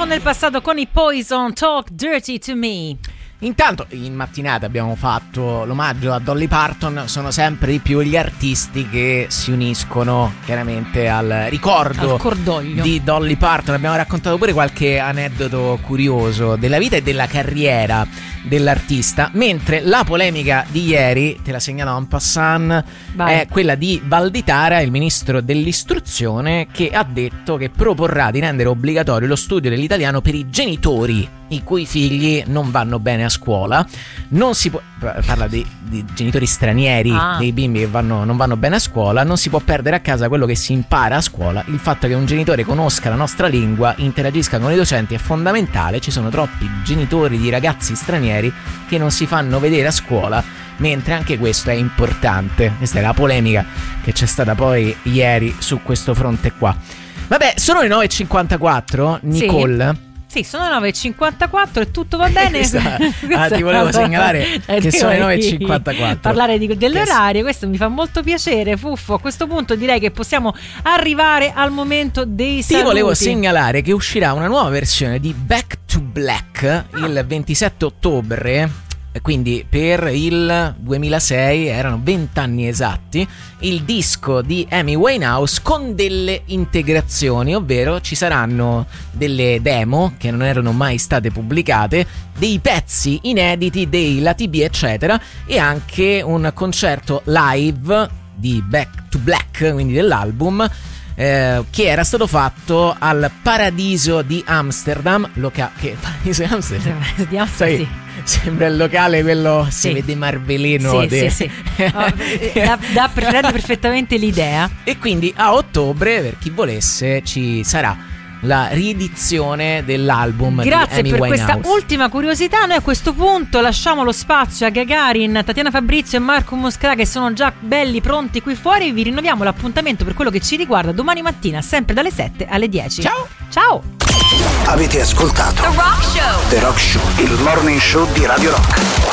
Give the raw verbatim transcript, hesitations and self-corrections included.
nel passato con i Poison, Talk Dirty to Me. Intanto in mattinata abbiamo fatto l'omaggio a Dolly Parton. Sono sempre di più gli artisti che si uniscono chiaramente al ricordo al cordoglio di Dolly Parton. Abbiamo raccontato pure qualche aneddoto curioso della vita e della carriera dell'artista, mentre la polemica di ieri, te la segnalo en passant, Vai. è quella di Valditara, il ministro dell'istruzione, che ha detto che proporrà di rendere obbligatorio lo studio dell'italiano per i genitori i cui figli non vanno bene a scuola. Non si può, parla di, di genitori stranieri, ah. dei bimbi che vanno, non vanno bene a scuola. Non si può perdere a casa quello che si impara a scuola. Il fatto che un genitore conosca la nostra lingua, interagisca con i docenti è fondamentale. Ci sono troppi genitori di ragazzi stranieri che non si fanno vedere a scuola, mentre anche questo è importante. Questa è la polemica che c'è stata poi ieri su questo fronte qua. Vabbè, sono le nove e cinquantaquattro, Nicole. Sì. Sì, sono le nove e cinquantaquattro e tutto va bene. Questa, ah, ti volevo segnalare eh, che sono le nove e cinquantaquattro. Parlare di, dell'orario, questo mi fa molto piacere, Fuffo. A questo punto direi che possiamo arrivare al momento dei saluti. Ti volevo segnalare che uscirà una nuova versione di Back to Black il ventisette ottobre. Quindi per il duemilasei erano vent'anni esatti, il disco di Amy Winehouse con delle integrazioni, ovvero ci saranno delle demo che non erano mai state pubblicate, dei pezzi inediti, dei lati B eccetera, e anche un concerto live di Back to Black, quindi dell'album, Eh, che era stato fatto al Paradiso di Amsterdam. Loca- che Paradiso di Amsterdam? Di Amsterdam, Sai, sì. Sembra il locale quello, sì. Si vede Marvelino. Sì, de- sì, sì. Oh, da, da, prende perfettamente l'idea. E quindi a ottobre, per chi volesse, ci sarà la riedizione dell'album. Grazie di Amy per Winehouse. questa ultima curiosità. Noi a questo punto lasciamo lo spazio a Gagarin, Tatiana Fabrizio e Marco Mosca, che sono già belli pronti qui fuori. Vi rinnoviamo l'appuntamento per quello che ci riguarda domani mattina, sempre dalle sette alle dieci. Ciao. Ciao. Avete ascoltato The Rock Show, The Rock Show, il morning show di Radio Rock.